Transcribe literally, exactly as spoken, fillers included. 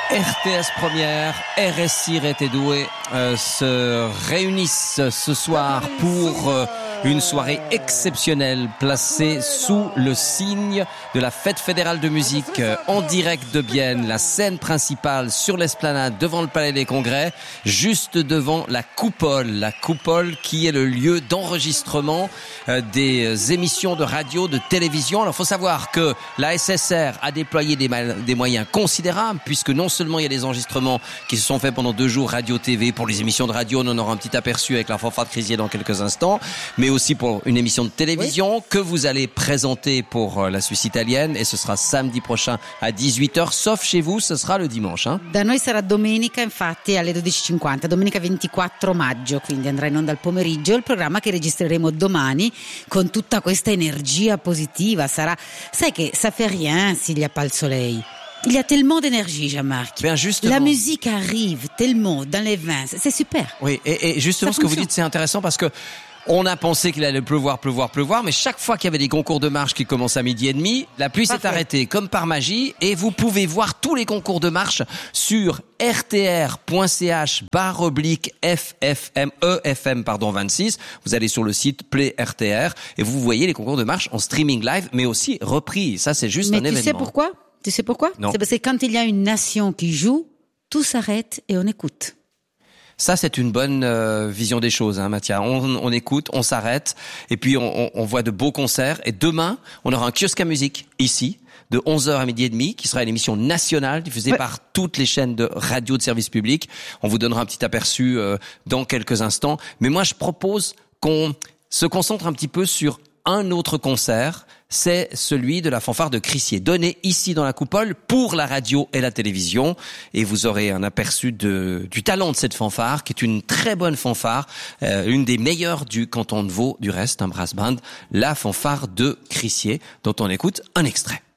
R T S Première, R S I Rete Due euh, se réunissent ce soir pour euh, une soirée exceptionnelle placée sous le signe de la Fête fédérale de musique euh, en direct de Bienne, la scène principale sur l'esplanade devant le Palais des Congrès, juste devant la coupole, la coupole qui est le lieu d'enregistrement euh, des émissions de radio, de télévision. Alors il faut savoir que la S S R a déployé des, ma- des moyens considérables puisque non seulement il y a des enregistrements qui se sont faits pendant deux jours radio-T V pour les émissions de radio, on en aura un petit aperçu avec la fanfare de Crisier dans quelques instants, mais aussi pour une émission de télévision oui. que vous allez présenter pour la Suisse italienne et ce sera samedi prochain à dix-huit heures, sauf chez vous, ce sera le dimanche. Hein. Da noi sarà domenica infatti alle dodici e cinquanta, domenica ventiquattro maggio, quindi andrà in onda al pomeriggio il programma che registreremo domani con tutta questa energia positiva. Sarà, sai che ça fait rien s'il n'y a pas le soleil. Il y a tellement d'énergie, Jean-Marc. Bien justement. La musique arrive tellement dans les veins, c'est super. Oui, et, et justement ça ce fonctionne. Que vous dites, c'est intéressant parce que on a pensé qu'il allait pleuvoir, pleuvoir, pleuvoir, mais chaque fois qu'il y avait des concours de marche qui commencent à midi et demi, la pluie Parfait. S'est arrêtée comme par magie et vous pouvez voir tous les concours de marche sur rtr.ch barre oblique ffm, efm, pardon, vingt-six. Vous allez sur le site Play R T R et vous voyez les concours de marche en streaming live, mais aussi repris. Ça, c'est juste mais un événement. Mais tu sais pourquoi? Tu sais pourquoi? Non. C'est parce que quand il y a une nation qui joue, tout s'arrête et on écoute. Ça, c'est une bonne euh, vision des choses, hein, Mathia. On, on écoute, on s'arrête, et puis on, on, on voit de beaux concerts. Et demain, on aura un kiosque à musique, ici, de onze heures à midi et demi, qui sera une émission nationale diffusée ouais. par toutes les chaînes de radio de service public. On vous donnera un petit aperçu euh, dans quelques instants. Mais moi, je propose qu'on se concentre un petit peu sur un autre concert, c'est celui de la fanfare de Crissier, donné ici dans la coupole pour la radio et la télévision. Et vous aurez un aperçu de, du talent de cette fanfare, qui est une très bonne fanfare, euh, une des meilleures du canton de Vaud, du reste, un brass band, la fanfare de Crissier, dont on écoute un extrait.